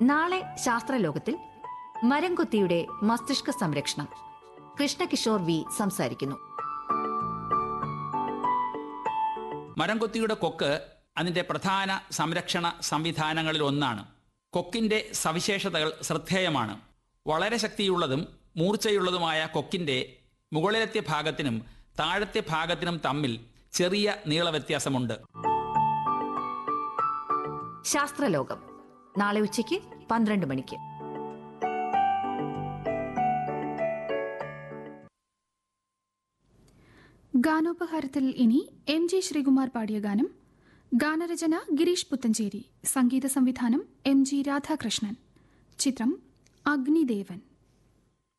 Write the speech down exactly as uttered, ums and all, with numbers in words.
നാളെ ശാസ്ത്രലോകത്തിൽ മരംകൊത്തിയുടെ മസ്തിഷ്ക സംരക്ഷണം കൃഷ്ണകിഷോർ വി സംസാരിക്കുന്നു. മരംകൊത്തിയുടെ കൊക്ക് അതിൻ്റെ പ്രധാന സംരക്ഷണ സംവിധാനങ്ങളിൽ ഒന്നാണ്. കൊക്കിൻ്റെ സവിശേഷതകൾ ശ്രദ്ധേയമാണ്. വളരെ ശക്തിയുള്ളതും മൂർച്ചയുള്ളതുമായ കൊക്കിൻ്റെ മുകളിലത്തെ ഭാഗത്തിനും താഴത്തെ ഭാഗത്തിനും തമ്മിൽ ചെറിയ നീളവ്യത്യാസമുണ്ട്. ശാസ്ത്രലോകം നാളെ ഉച്ചയ്ക്ക് പന്ത്രണ്ട് മണിക്ക്. ഗാനോപഹാരത്തിൽ ഇനി എം ജി ശ്രീകുമാർ പാടിയ ഗാനം. ഗാനരചന ഗിരീഷ് പുത്തഞ്ചേരി, സംഗീത സംവിധാനം എം ജി രാധാകൃഷ്ണൻ. ചിത്രം അഗ്നിദേവൻ.